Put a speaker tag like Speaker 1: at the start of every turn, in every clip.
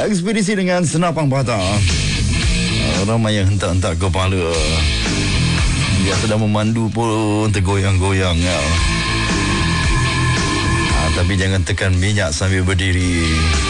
Speaker 1: Ekspedisi dengan senapang patah. Ramai yang hentak-hentak kepala. Dia sedang memandu pun tergoyang-goyang. Tapi jangan tekan minyak sambil berdiri.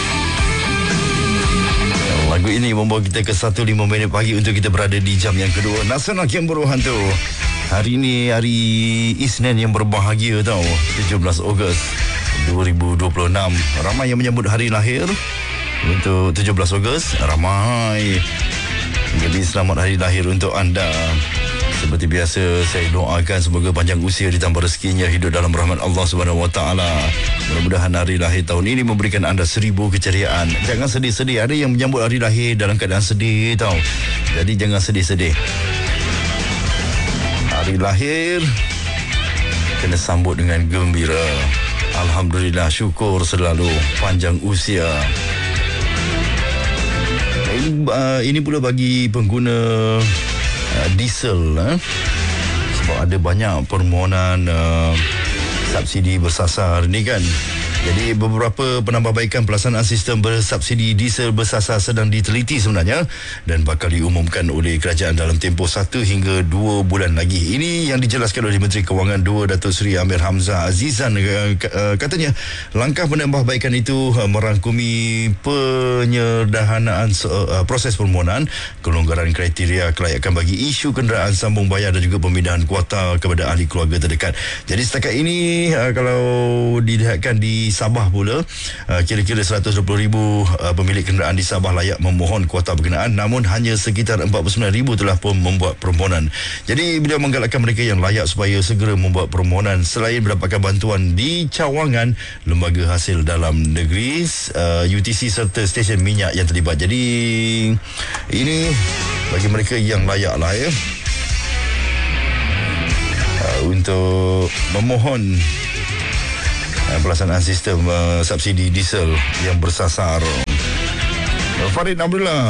Speaker 1: Lagu ini membawa kita ke 1.05 minit pagi untuk kita berada di jam yang kedua Nasional Game Buruh Hantu. Hari ini hari Isnin yang berbahagia tau, 17 Ogos 2026. Ramai yang menyambut hari lahir untuk 17 Ogos. Ramai. Jadi selamat hari lahir untuk anda. Seperti biasa, saya doakan semoga panjang usia ditambah rezekinya, hidup dalam rahmat Allah Subhanahu Wa Taala. Mudah-mudahan hari lahir tahun ini memberikan anda 1000 keceriaan. Jangan sedih-sedih. Ada yang menyambut hari lahir dalam keadaan sedih tau. Jadi jangan sedih-sedih. Hari lahir kena sambut dengan gembira. Alhamdulillah, syukur selalu, panjang usia. Ini pula bagi pengguna diesel, sebab ada banyak permohonan subsidi bersasar ni kan. Jadi beberapa penambahbaikan pelaksanaan sistem bersubsidi diesel bersasar sedang diteliti sebenarnya dan bakal diumumkan oleh kerajaan dalam tempoh 1 hingga 2 bulan lagi. Ini yang dijelaskan oleh Menteri Kewangan 2 Datuk Seri Amir Hamzah Azizan. Katanya langkah penambahbaikan itu merangkumi penyederhanaan proses permohonan, kelonggaran kriteria kelayakan bagi isu kenderaan sambung bayar dan juga pemindahan kuota kepada ahli keluarga terdekat. Jadi setakat ini kalau dilihatkan di Sabah pula, kira-kira 120,000 pemilik kenderaan di Sabah layak memohon kuota berkenaan, namun hanya sekitar 49,000 telah pun membuat permohonan. Jadi beliau menggalakkan mereka yang layak supaya segera membuat permohonan selain mendapatkan bantuan di cawangan lembaga hasil dalam negeri, UTC serta stesen minyak yang terlibat. Jadi ini bagi mereka yang layak lah untuk memohon pelaksanaan sistem subsidi diesel yang bersasar. Farid Abdullah,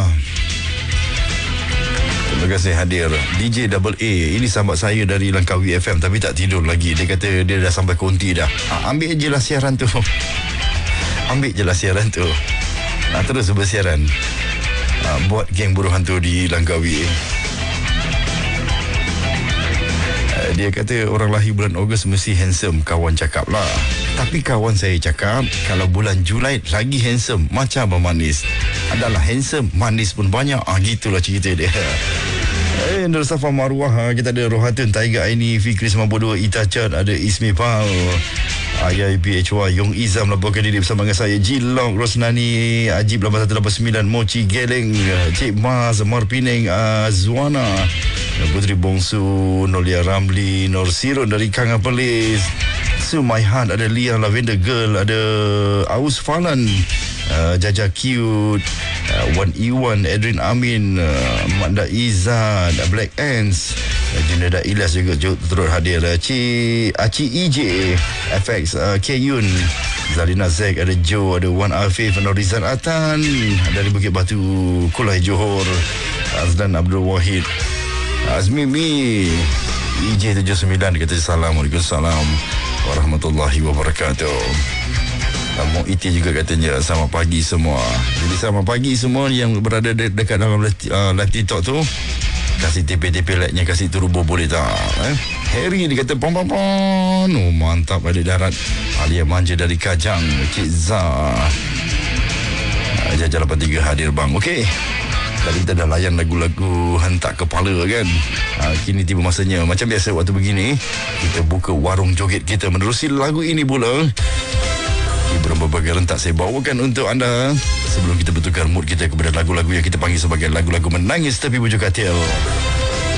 Speaker 1: terima kasih hadir. DJ Double A, ini sahabat saya dari Langkawi FM tapi tak tidur lagi. Dia kata dia dah sampai konti dah. Ambil je lah siaran tu. Ambil je lah siaran tu. Terus bersiaran. Buat geng buruh hantu di Langkawi. Dia kata orang lahir bulan Ogos mesti handsome, kawan cakap lah. Tapi kawan saya cakap kalau bulan Julai lagi handsome, macam Abang Manis. Adalah handsome, manis pun banyak. Gitulah cerita dia. Nur Safa Marwah, kita ada Rohatun Taiga Aini, Fikri Semambodo, Ita Chan, ada Ismi Pal, IIPHY, Yong Izam laporkan diri bersama dengan saya, Jilong Rosnani, Ajib 8189, Mochi Geleng, Cik Mas, Marpineng, Azwana, Putri Bongsu, Nolia Ramli, Nur Sirun dari Kangan Perlis, Sumaihan, ada Lia Lavender Girl, ada Aus Falan, Jaja Cute, Wan Iwan, Edrin Amin, Manda Izzat, Black Ants, Juneda Ilyas juga turut hadir, Aci EJ, FX, Kyun, Zalina Zek, ada Joe, ada Wan Afif, Norizan Atan dari Bukit Batu, Kulai Johor, Azlan Abdul Wahid, Azmimi, EJ79 kata Assalamualaikum warahmatullahi wabarakatuh. Mo Iti juga katanya selamat pagi semua. Jadi selamat pagi semua yang berada dekat dalam live TikTok tu. Kasih TP-TP like-nya, kasih turbo boleh tak? Harry dia kata pom. Oh, mantap ada darat. Alia Manja dari Kajang, Cik Zah. Jajah 83 hadir bang. Okey. Tadi kita dah layan lagu-lagu hentak kepala kan. Kini tiba masanya, macam biasa waktu begini, kita buka warung joget kita menerusi lagu ini pula. Berbagai rentak saya bawakan untuk anda sebelum kita bertukar mood kita kepada lagu-lagu yang kita panggil sebagai lagu-lagu menangis tapi bujuk katil.